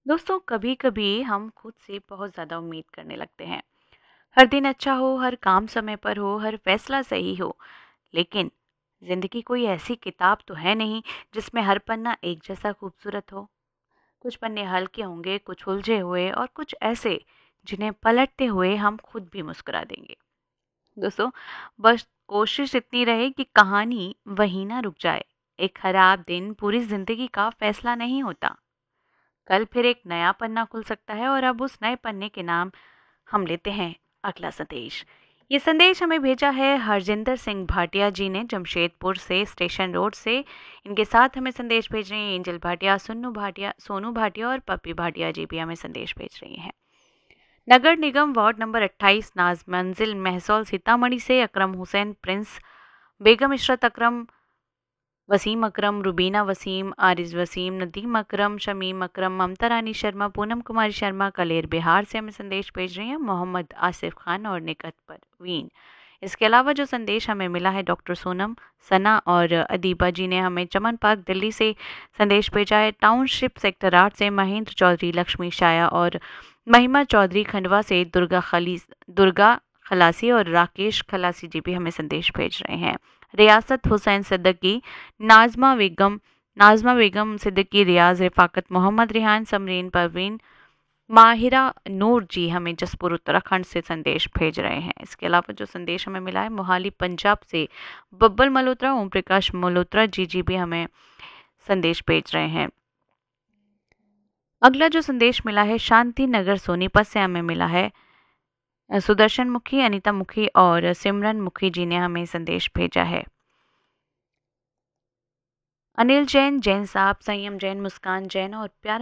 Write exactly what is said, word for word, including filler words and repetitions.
दोस्तों, कभी कभी हम खुद से बहुत ज़्यादा उम्मीद करने लगते हैं। हर दिन अच्छा हो, हर काम समय पर हो, हर फैसला सही हो। लेकिन जिंदगी कोई ऐसी किताब तो है नहीं जिसमें हर पन्ना एक जैसा खूबसूरत हो। कुछ पन्ने हल्के होंगे, कुछ उलझे हुए, और कुछ ऐसे जिन्हें पलटते हुए हम खुद भी मुस्कुरा देंगे। दोस्तों, बस कोशिश इतनी रहे कि कहानी वहीं ना रुक जाए। एक खराब दिन पूरी जिंदगी का फैसला नहीं होता। कल फिर एक नया पन्ना खुल सकता है, और अब उस नए पन्ने के नाम हम लेते हैं अगला संदेश। ये संदेश हमें भेजा है हरजिंदर सिंह भाटिया जी ने, जमशेदपुर से, स्टेशन रोड से। इनके साथ हमें संदेश भेज रही हैं एंजल भाटिया, सुन्नू भाटिया, सोनू भाटिया और पप्पी भाटिया जी भी हमें संदेश भेज रही हैं। नगर निगम वार्ड नंबर अट्ठाईस, नाज मंजिल, महसौल, सीतामढ़ी से अकरम हुसैन प्रिंस, बेगम इशरत अकरम, वसीम अकरम, रुबीना वसीम, आरिज वसीम, नदीम अकरम, शमीम अकरम, ममता रानी शर्मा, पूनम कुमारी शर्मा कलेर बिहार से हमें संदेश भेज रही हैं, मोहम्मद आसिफ खान और निकत परवीन। इसके अलावा जो संदेश हमें मिला है डॉक्टर सोनम, सना और अदीबा जी ने हमें चमन पार्क दिल्ली से संदेश भेजा है। टाउनशिप सेक्टर आठ से महेंद्र चौधरी, लक्ष्मी शाया और महिमा चौधरी, खंडवा से दुर्गा खली दुर्गा खलासी और राकेश खलासी जी भी हमें संदेश भेज रहे हैं। रियासत हुसैन सिद्दीकी, नाजमा बेगम नाजमा बेगम सिद्दीकी, रियाज, रिफाकत मोहम्मद, रिहान, समरीन परवीन, माहिरा नूर जी हमें जसपुर उत्तराखंड से संदेश भेज रहे हैं। इसके अलावा जो संदेश हमें मिला है मोहाली पंजाब से बब्बल मल्होत्रा, ओम प्रकाश मल्होत्रा जी जी भी हमें संदेश भेज रहे हैं। अगला जो संदेश मिला है शांति नगर सोनीपत से हमें मिला है सुदर्शन मुखी, अनीता मुखी और सिमरन मुखी जी ने हमें संदेश भेजा है। अनिल जैन, जैन साहब, संयम जैन, मुस्कान जैन और प्यारा